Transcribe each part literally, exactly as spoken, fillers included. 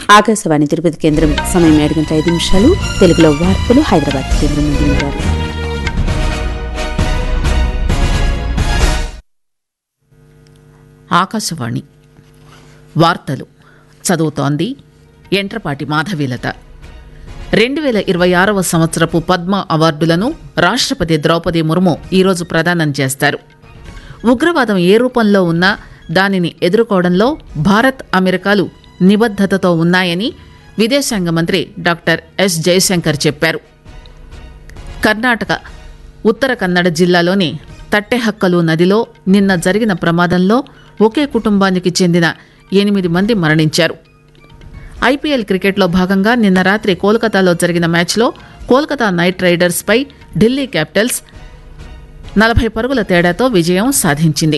ఆకాశవాణి తిరుపతి కేంద్రం సమయం ఏడు గంటల ఐదు నిమిషాలు. తెలుగులో వార్తలు హైదరాబాద్ కేంద్రం నుండి వింటారు. ఆకాశవాణి వార్తలు చదువుతోంది ఎంట్రపాటి మాధవీలత. రెండు వేల ఇరవై ఆరవ సంవత్సరపు పద్మ అవార్డులను రాష్ట్రపతి ద్రౌపది ముర్ము ఈరోజు ప్రదానం చేస్తారు. ఉగ్రవాదం ఏ రూపంలో ఉన్నా దానిని ఎదుర్కోవడంలో భారత్ అమెరికాలు నిబద్ధతతో ఉన్నాయని విదేశాంగ మంత్రి డాక్టర్ ఎస్ జయశంకర్ చెప్పారు. కర్ణాటక ఉత్తర కన్నడ జిల్లాలోని తట్టెహక్కలు నదిలో నిన్న జరిగిన ప్రమాదంలో ఒకే కుటుంబానికి చెందిన ఎనిమిది మంది మరణించారు. ఐపీఎల్ క్రికెట్లో భాగంగా నిన్న రాత్రి కోల్కతాలో జరిగిన మ్యాచ్లో కోల్కతా నైట్ రైడర్స్పై ఢిల్లీ క్యాపిటల్స్ నలభై పరుగుల తేడాతో విజయం సాధించింది.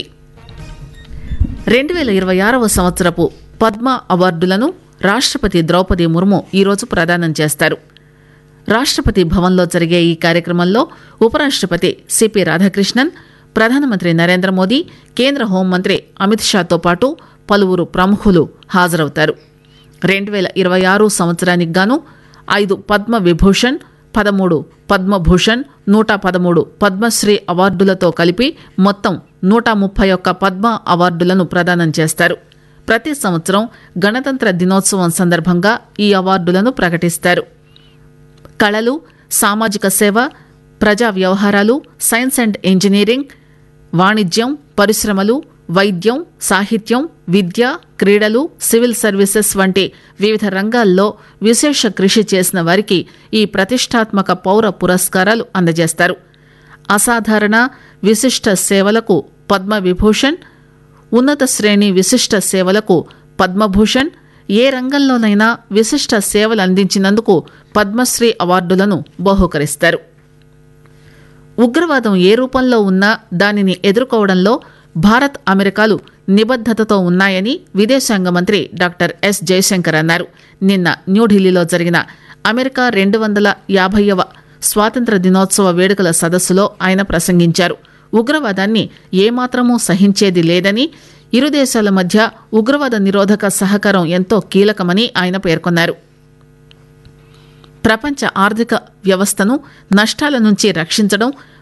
రెండు వేల ఇరవై ఆరవ సంవత్సరపు పద్మ అవార్డులను రాష్ట్రపతి ద్రౌపది ముర్ము ఈరోజు ప్రదానం చేస్తారు. రాష్ట్రపతి భవన్లో జరిగే ఈ కార్యక్రమంలో ఉపరాష్ట్రపతి సిపి రాధాకృష్ణన్, ప్రధానమంత్రి నరేంద్ర మోదీ, కేంద్ర హోంమంత్రి అమిత్ షాతో పాటు పలువురు ప్రముఖులు హాజరవుతారు. రెండు వేల ఇరవై ఆరు సంవత్సరానికి గాను ఐదు పద్మ విభూషణ్, పదమూడు పద్మభూషణ్, నూట పదమూడు పద్మశ్రీ అవార్డులతో కలిపి మొత్తం నూట ముప్పై ఒక్క పద్మ అవార్డులను ప్రదానం చేస్తారు. ప్రతి సంవత్సరం గణతంత్ర దినోత్సవం సందర్భంగా ఈ అవార్డులను ప్రకటిస్తారు. కళలు, సామాజిక సేవ, ప్రజా వ్యవహారాలు, సైన్స్ అండ్ ఇంజనీరింగ్, వాణిజ్యం, పరిశ్రమలు, వైద్యం, సాహిత్యం, విద్య, క్రీడలు, సివిల్ సర్వీసెస్ వంటి వివిధ రంగాల్లో విశేష కృషి చేసిన వారికి ఈ ప్రతిష్టాత్మక పౌర పురస్కారాలు అందజేస్తారు. అసాధారణ విశిష్ట సేవలకు పద్మ విభూషణ్, ఉన్నత శ్రేణి విశిష్ట సేవలకు పద్మభూషణ్, ఏ రంగంలోనైనా విశిష్ట సేవలు అందించినందుకు పద్మశ్రీ అవార్డులను బహూకరిస్తారు. ఉగ్రవాదం ఏ రూపంలో ఉన్నా దానిని ఎదుర్కోవడంలో భారత్ అమెరికాలు నిబద్ధతతో ఉన్నాయని విదేశాంగ మంత్రి డాక్టర్ ఎస్ జయశంకర్ అన్నారు. నిన్న న్యూఢిల్లీలో జరిగిన అమెరికా రెండు వందల యాభైవ స్వాతంత్ర దినోత్సవ వేడుకల సదస్సులో ఆయన ప్రసంగించారు. ఉగ్రవాదాన్ని ఏమాత్రమూ సహించేది లేదని, ఇరు దేశాల మధ్య ఉగ్రవాద నిరోధక సహకారం ఎంతో కీలకమని ఆయన పేర్కొన్నారు. ప్రపంచ ఆర్థిక వ్యవస్థను నష్టాల నుంచి రక్షించడం